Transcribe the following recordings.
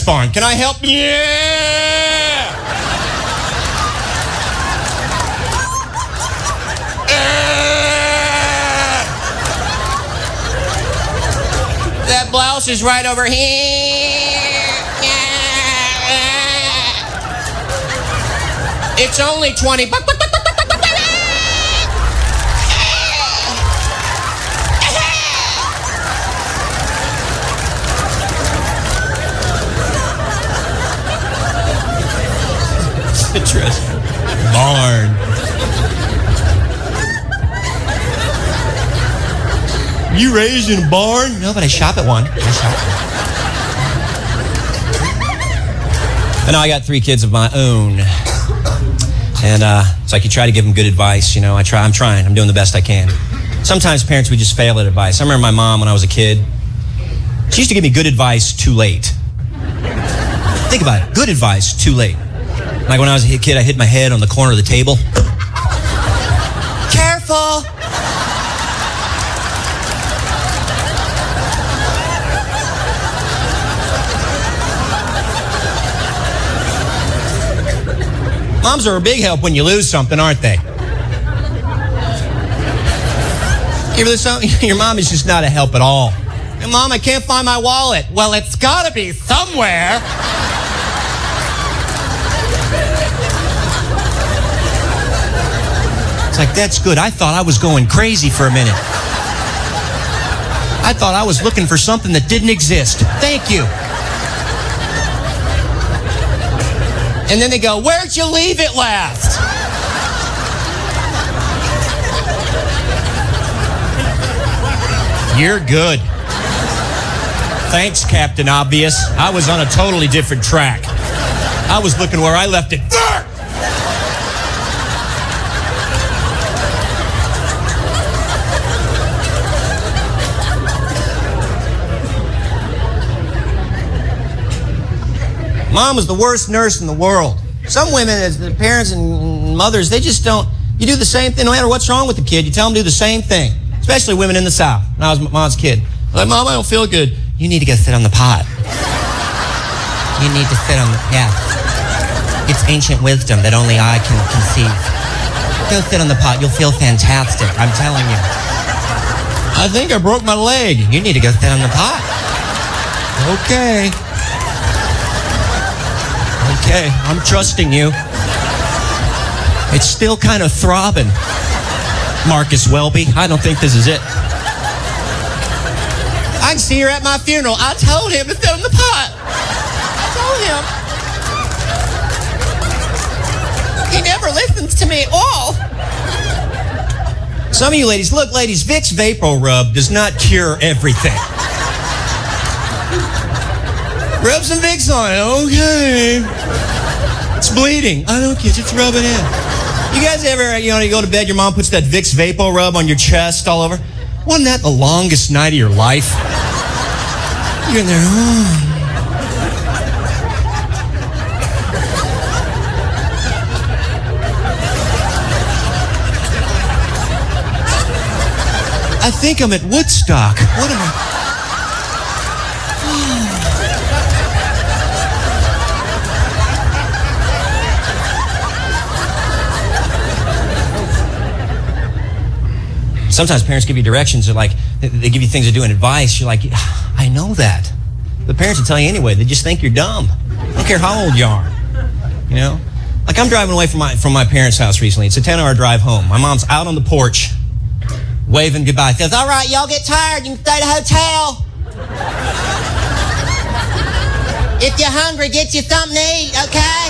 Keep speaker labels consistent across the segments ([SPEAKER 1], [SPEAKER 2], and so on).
[SPEAKER 1] barn. Can I help? Yeah! That blouse is right over here. It's only 20 bucks. Barn. You raised in a barn? No, but I shop at one. I know I got 3 kids of my own. And it's like you try to give them good advice. You know, I'm trying. I'm doing the best I can. Sometimes parents, we just fail at advice. I remember my mom when I was a kid. She used to give me good advice too late. Think about it. Good advice too late. Like when I was a kid, I hit my head on the corner of the table. Careful! Moms are a big help when you lose something, aren't they? Your mom is just not a help at all. Hey, Mom, I can't find my wallet. Well, it's gotta be somewhere. It's like, that's good. I thought I was going crazy for a minute. I thought I was looking for something that didn't exist. Thank you. And then they go, where'd you leave it last? You're good. Thanks, Captain Obvious. I was on a totally different track. I was looking where I left it. Mom was the worst nurse in the world. Some women, as the parents and mothers, they just don't. You do the same thing, no matter what's wrong with the kid. You tell them to do the same thing. Especially women in the South. When I was Mom's kid. I'm like, Mom, I don't feel good. You need to go sit on the pot. You need to sit on the, yeah. It's ancient wisdom that only I can conceive. Go sit on the pot. You'll feel fantastic. I'm telling you. I think I broke my leg. You need to go sit on the pot. Okay. Okay, I'm trusting you. It's still kind of throbbing. Marcus Welby, I don't think this is it. I can see her at my funeral. I told him to sit on the pot. I told him. He never listens to me at all. Some of you ladies, look, ladies, Vicks Vapor Rub does not cure everything. Rub some Vicks on it. Okay. It's bleeding. I don't care. Just rub it in. You guys ever, you go to bed, your mom puts that Vicks Vapor Rub on your chest all over? Wasn't that the longest night of your life? You're in there. Oh. I think I'm at Woodstock. What am I? Sometimes parents give you directions, or like, they give you things to do and advice. You're like, I know that. The parents will tell you anyway. They just think you're dumb. I don't care how old you are. You know? Like, I'm driving away from my parents' house recently. It's a 10-hour drive home. My mom's out on the porch, waving goodbye. Says, all right, y'all get tired. You can stay at a hotel. If you're hungry, get you something to eat, okay?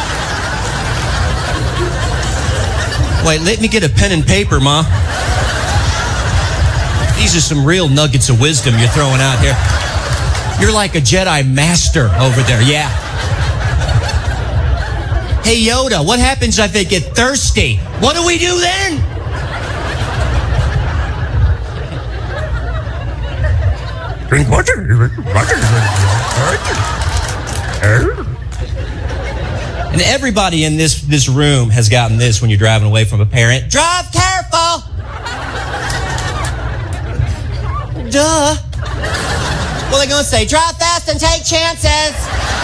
[SPEAKER 1] Wait, let me get a pen and paper, Ma. These are some real nuggets of wisdom you're throwing out here. You're like a Jedi master over there, yeah. Hey, Yoda, what happens if they get thirsty? What do we do then?
[SPEAKER 2] Drink water.
[SPEAKER 1] And everybody in this room has gotten this when you're driving away from a parent. Drive careful! Duh. What are they going to say? Drive fast and take chances.